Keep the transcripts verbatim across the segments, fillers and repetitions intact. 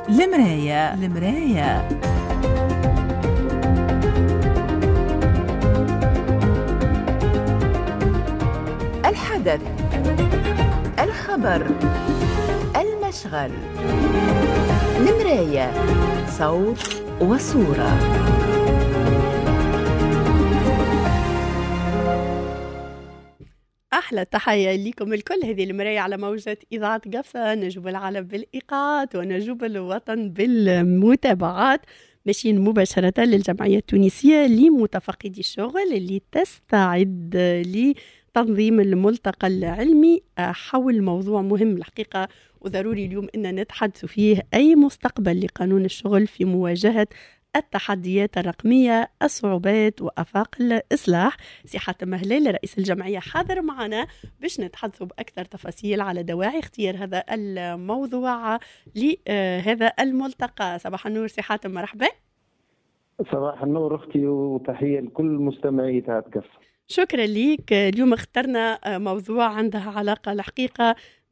المراية المراية الحدث، الخبر، المشغل. المراية، صوت وصورة. أحلى تحية لكم الكل. هذه المراية على موجة إذاعة قفصة، نجوب العالم بالإيقاعات ونجوب الوطن بالمتابعات. ماشيين مباشرة للجمعية التونسية لمتفقدي الشغل اللي تستعد لتنظيم الملتقى العلمي حول موضوع مهم الحقيقة وضروري اليوم إن نتحدث فيه، أي مستقبل لقانون الشغل في مواجهة التحديات الرقمية، الصعوبات وآفاق الإصلاح. سي حاتم هلال رئيس الجمعية حاضر معنا باش نتحدثوا بأكثر تفاصيل على دواعي اختيار هذا الموضوع لهذا الملتقى. صباح النور سي حاتم، مرحبا. صباح النور أختي، وتحية لكل مستمعي تاعتك. شكرا ليك. اليوم اخترنا موضوع عندها علاقة الحقيقة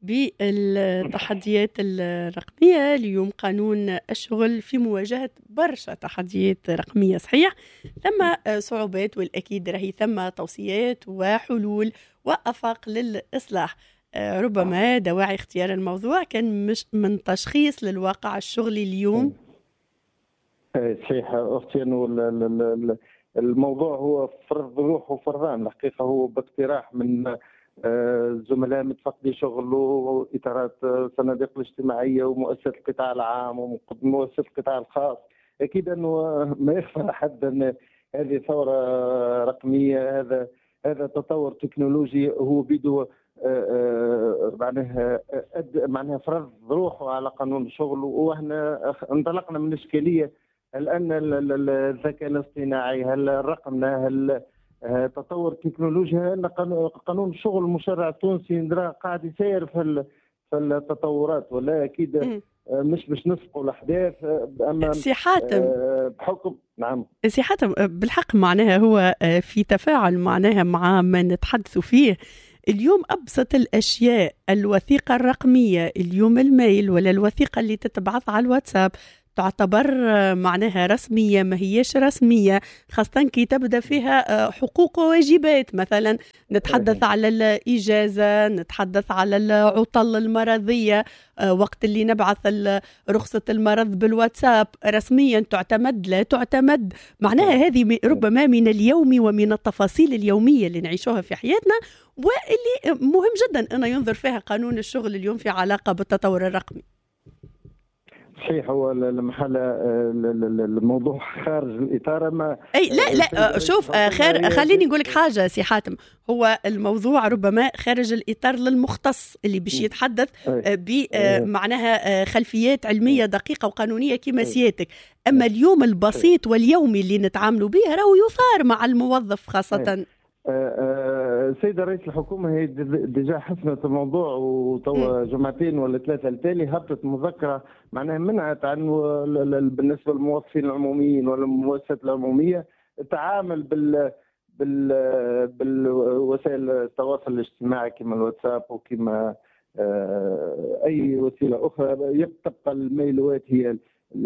بالتحديات الرقمية. اليوم قانون الشغل في مواجهة برشا تحديات رقمية، صحيح ثم صعوبات والأكيد راهي ثم توصيات وحلول وآفاق للإصلاح. ربما دواعي اختيار الموضوع كان مش من تشخيص للواقع الشغلي اليوم. صحيح أختي، أنه الموضوع هو فرض روح وفرضان. الحقيقة هو باقتراح من زملاء متفقدي شغل وإطارات الصناديق الاجتماعية ومؤسسة القطاع العام ومؤسسة القطاع الخاص. أكيد أنه ما يخفى أحد أن هذه ثورة رقمية، هذا هذا تطور تكنولوجي هو بيده معناها معناها فرض روحه على قانون الشغل. وإحنا انطلقنا من إشكالية، هل أن الذكاء الاصطناعي، هل الرقمنة، هل تطور تكنولوجيا، ان قانون الشغل المشرع التونسي قاعد يسير في في التطورات، ولا اكيد مش باش نسبقوا الاحداث. اما سي حاتم بحكم نعم سي حاتم بالحق معناها هو في تفاعل معناها مع ما نتحدث فيه اليوم. أبسط الأشياء، الوثيقة الرقمية اليوم، الميل ولا الوثيقة اللي تتبعث على الواتساب تعتبر معناها رسمية ما هيش رسمية، خاصة كي تبدأ فيها حقوق وواجبات. مثلا نتحدث على الإجازة، نتحدث على العطل المرضية، وقت اللي نبعث رخصة المرض بالواتساب رسميا تعتمد لا تعتمد. معناها هذه ربما من اليوم ومن التفاصيل اليومية اللي نعيشوها في حياتنا، واللي مهم جدا أن ينظر فيها قانون الشغل اليوم في علاقة بالتطور الرقمي. صحيح، هو المحل الموضوع خارج الإطار. ما أي لا لا شوف خير، خليني نقول لك حاجة سي حاتم، هو الموضوع ربما خارج الإطار للمختص اللي بيش يتحدث بمعناها خلفيات علمية دقيقة وقانونية كما سيادتك. أما اليوم البسيط واليومي اللي نتعاملوا به راهو يثار مع الموظف خاصة. السيدة رئيس الحكومة هي ديجا حسمت الموضوع، وتوا جمعتين ولا ثلاثة التالي هبطت مذكرة معناها منعت عن بالنسبة للموظفين العموميين ولا المؤسسات العمومية التعامل بال بال بالوسائل التواصل الاجتماعي كما الواتساب وكما أي وسيلة أخرى. يبقى الميلوات هي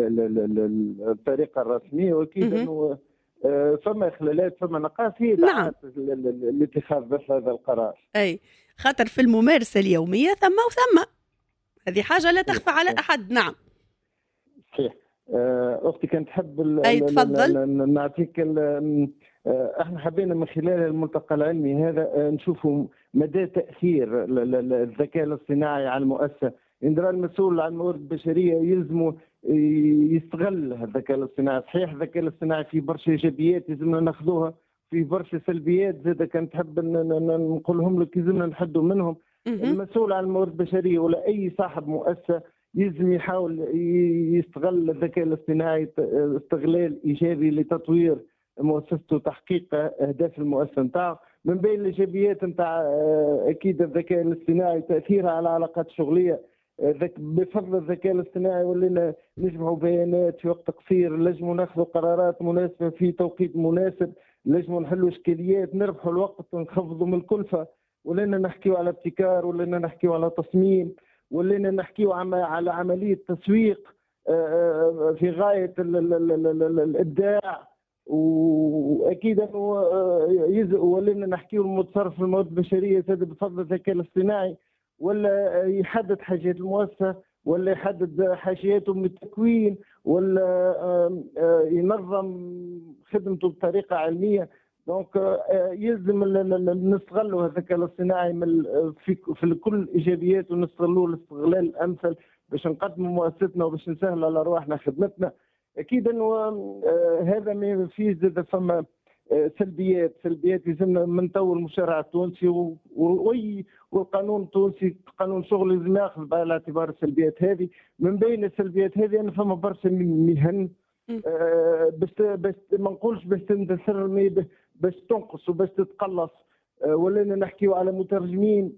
الطريقة الرسمية، وأكيد أنه ثم إخلالات ثم نقاص هي دعات لاتخاذ بس هذا القرار. أي خاطر في الممارسة اليومية ثم وثم، هذه حاجة لا تخفى على أحد. نعم صحيح. أختي كانت تحب أي تفضل نعطيك. احنا حبينا من خلال الملتقى العلمي هذا نشوفوا مدى تأثير الذكاء الاصطناعي على المؤسسة. إندرا المسؤول عن الموارد البشرية يلزمه يستغل الذكاء الاصطناعي. صحيح الذكاء الاصطناعي فيه برشا ايجابيات يلزمنا ناخذوها، فيه برشا سلبيات زاد كان تحب نقولهم لك يلزمنا نحدوا منهم. المسؤول عن الموارد البشريه ولا اي صاحب مؤسسه يلزم يحاول يستغل الذكاء الاصطناعي استغلال ايجابي لتطوير مؤسسته وتحقيق اهداف المؤسسه نتاعو. من بين الايجابيات نتاع اكيد الذكاء الاصطناعي تاثيرها على العلاقات الشغليه. بفضل الذكاء الاصطناعي ولينا نجمعوا بيانات في وقت قصير، نجموا ناخذوا قرارات مناسبه في توقيت مناسب، نجموا نحلوا اشكاليات، نربحوا الوقت، نخفضوا من الكلفه. ولينا نحكيوا على ابتكار، ولينا نحكيوا على تصميم، ولينا نحكيوا على عمليه تسويق. في غايه ال ال ال ال ال الابداع. واكيد انه ولينا نحكيو المتصرف في الموارد البشريه هذا بفضل الذكاء الاصطناعي، ولا يحدد حاجات المؤسسه، ولا يحدد حاجياته من التكوين، ولا ينظم خدمته بطريقه علميه. دونك يلزم نستغلوا الذكاء الاصطناعي في في كل ايجابياته، ونستغلوه الاستغلال الامثل باش نقدموا مؤسستنا وباش نسهل على ارواحنا خدمتنا. اكيد انه هذا ما فيه زاد فما سلبيات سلبيات يلزمنا من تو المشرع التونسي والقانون التونسي، قانون شغل لازم ياخذ بعين الاعتبار السلبيات هذه. من بين السلبيات هذه ان فما برشا مهن بس بس ما نقولش باش تندثر، باش تنقص وباش تتقلص. ولينا نحكيو على مترجمين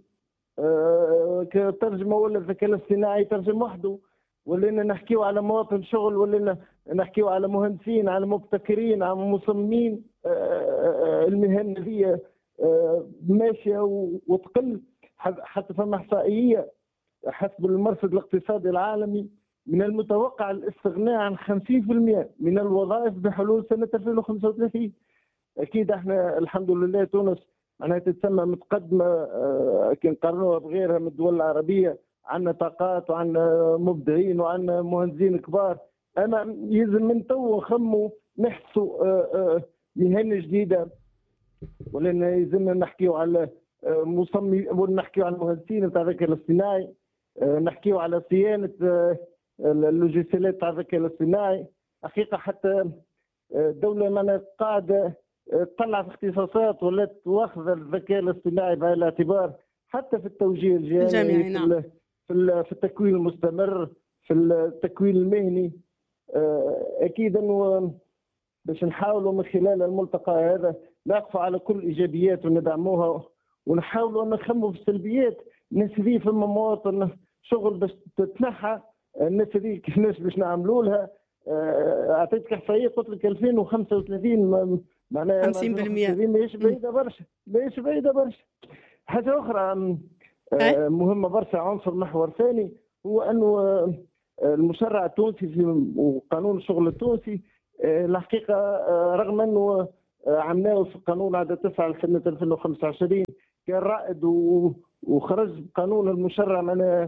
كترجمه، ولا الذكاء الاصطناعي يترجم وحده. ولينا نحكيو على مواطن شغل، ولينا نحكيو على مهندسين، على مبتكرين، على مصممين. المهن هذه ماشيه وتقل. حتى فما احصائيه حسب المرصد الاقتصادي العالمي من المتوقع الاستغناء عن خمسين بالمئة من الوظائف بحلول سنه ألفين وخمسة وثلاثين. اكيد احنا الحمد لله تونس معناها تتسمى متقدمه كي نقارنوها بغيرها من الدول العربيه. عندنا طاقات وعندنا مبدعين وعندنا مهندسين كبار. اما يلزم من تو نخموا نحسوا مهن جديده، ولان يلزمنا نحكيو على مصمم، ونحكيو على المهندسين نتاع الذكاء الاصطناعي، نحكيو على صيانه اللوجيسيالات تاع الذكاء الاصطناعي. حقيقه حتى الدوله معناها قاعده تطلع في اختصاصات ولا تواخذ الذكاء الاصطناعي بعين الاعتبار، حتى في التوجيه الجامعي، نعم. في في التكوين المستمر، في التكوين المهني. اكيد انه باش نحاولوا من خلال الملتقى هذا نقفوا على كل الايجابيات وندعموها، ونحاولوا ان نخموا في السلبيات. الناس هذه فما مواطن شغل باش تتنحى، الناس هذه كيفاش باش نعملوا لها. اعطيتك احصائيه قلت لك ألفين وخمسة وثلاثين معناها خمسين بالمئة ماهيش بعيده برشا، ماهيش بعيده برشا. حاجه اخرى مهمه برشا، عنصر محور ثاني هو انه المشرع التونسي في وقانون الشغل التونسي الحقيقه رغم انه عملناه في قانون عدد تسعة لسنه ألفين وخمسة وعشرين كان رائد وخرج قانون المشرع من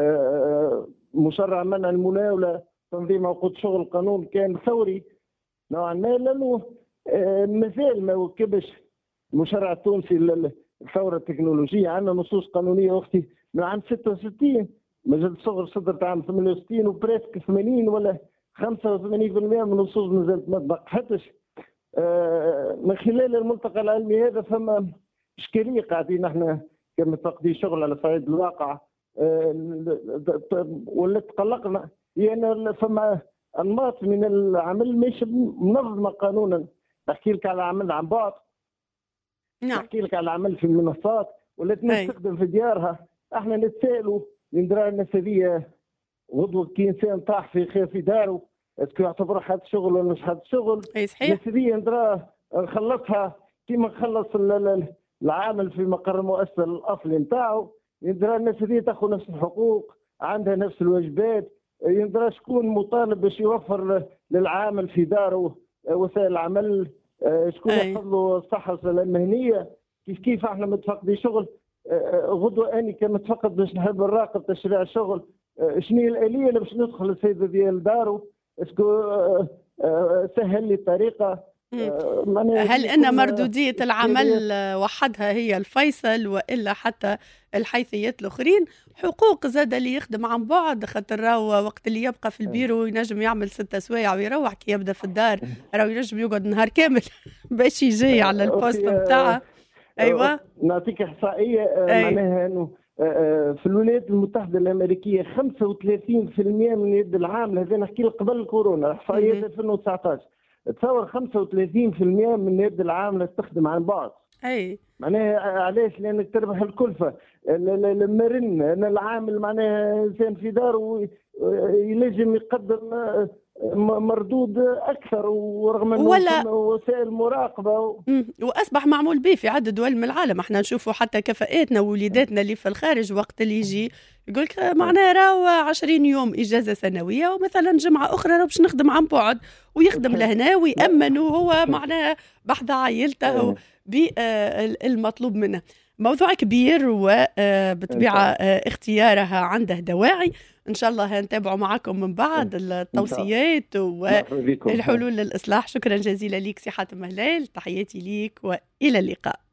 مشرع منع المناوله تنظيم عقود شغل. قانون كان ثوري نوعا ما لانه مازال ما وكبش المشرع التونسي الثوره التكنولوجيه. عندنا نصوص قانونيه اختي من عام ستة وستين، مجلة الصغر صدرت عام ثمانية وستين، وبريسك ثمانين ولا خمسة وثمانين بالمئة من النصوص مازالت ما تبقحتش. من خلال الملتقى العلمي هذا فما اشكاليه قاعدين احنا كمتفقدين شغل على صعيد الواقع ولا تقلقنا، هي ان فما انماط من العمل مش منظمه قانونا. نحكي لك على عمل عن بعد، نعم. نحكي لك على عمل في المنصات ولا تستخدم في ديارها. احنا نتسائلوا ندرى الناس هذه غدوه كي انسان طاح في خير في داره اسكو يعتبر حد شغل ولا مش حد شغل؟ اي صحيح. الناس هذه ندرى نخلصها كيما نخلص العامل في مقر المؤسسه الاصلي نتاعو. يندرى الناس هذه تاخذ نفس الحقوق، عندها نفس الواجبات. يندرى شكون مطالب باش يوفر للعامل في داره وسائل العمل، شكون يحفظ له الصحه المهنيه. كيف كيف احنا متفقدين شغل. غدوه اني كمتفقد باش نحب نراقب تشريع الشغل، شنو هي الاليه اللي باش ندخل السيد ديال داره، اسكو سهل لي الطريقه. هل ان مردوديه العمل وحدها هي الفيصل، والا حتى الحيثيات الاخرين؟ حقوق زاد اللي يخدم عن بعد، خاطر راهو وقت اللي يبقى في البيرو ينجم يعمل ستة سوايع ويروح، كي يبدا في الدار راهو ينجم يقعد نهار كامل باش يجي على البوست بتاعه. ايوه نعطيك احصائيه معناها انه في الولايات المتحده الامريكيه خمسة وثلاثين بالمئة من يد العامل، هذا نحكي لك قبل الكورونا احصائيات ألفين وتسعة عشر، تصور خمسة وثلاثين بالمئة من يد العامل تستخدم عن بعد. اي معناها علاش؟ لانك تربح الكلفه المرن، ان العامل معناها انسان في داره يلزم يقدم مردود اكثر، ورغم انه ولا وسائل مراقبه و... واصبح معمول به في عدد دول من العالم. احنا نشوفوا حتى كفاءاتنا ووليداتنا اللي في الخارج وقت اللي يجي يقول لك معناها راهو عشرين يوم اجازه سنويه ومثلا جمعه اخرى راه باش نخدم عن بعد، ويخدم لهنا ويامن وهو معناها بحذا عائلته بالمطلوب منه. موضوع كبير وبطبيعه اختيارها عنده دواعي. إن شاء الله هنتابعوا معكم من بعد التوصيات والحلول للإصلاح. شكرا جزيلا ليك سي حاتم هلال، تحياتي ليك وإلى اللقاء.